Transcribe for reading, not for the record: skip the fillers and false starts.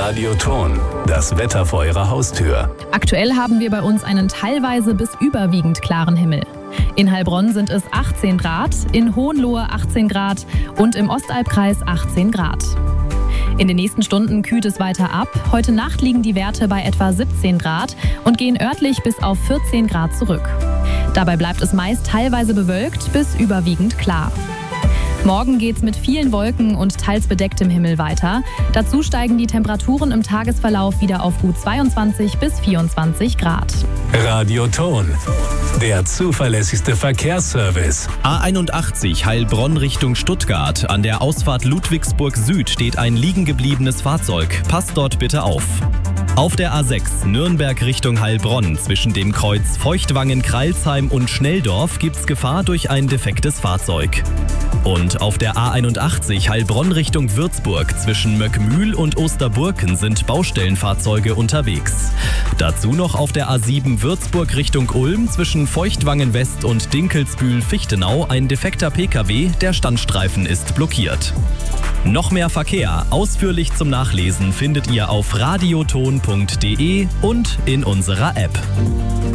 Radioton, das Wetter vor Ihrer Haustür. Aktuell haben wir bei uns einen teilweise bis überwiegend klaren Himmel. In Heilbronn sind es 18 Grad, in Hohenlohe 18 Grad und im Ostalbkreis 18 Grad. In den nächsten Stunden kühlt es weiter ab. Heute Nacht liegen die Werte bei etwa 17 Grad und gehen örtlich bis auf 14 Grad zurück. Dabei bleibt es meist teilweise bewölkt bis überwiegend klar. Morgen geht's mit vielen Wolken und teils bedecktem Himmel weiter. Dazu steigen die Temperaturen im Tagesverlauf wieder auf gut 22 bis 24 Grad. Radioton, der zuverlässigste Verkehrsservice. A81 Heilbronn Richtung Stuttgart. An der Ausfahrt Ludwigsburg Süd steht ein liegen gebliebenes Fahrzeug. Passt dort bitte auf. Auf der A6 Nürnberg Richtung Heilbronn zwischen dem Kreuz Feuchtwangen-Kreilsheim und Schnelldorf gibt's Gefahr durch ein defektes Fahrzeug. Und auf der A81 Heilbronn Richtung Würzburg zwischen Möckmühl und Osterburken sind Baustellenfahrzeuge unterwegs. Dazu noch auf der A7 Würzburg Richtung Ulm zwischen Feuchtwangen West und Dinkelsbühl-Fichtenau ein defekter Pkw, der Standstreifen ist blockiert. Noch mehr Verkehr ausführlich zum Nachlesen findet ihr auf radioton.de und in unserer App.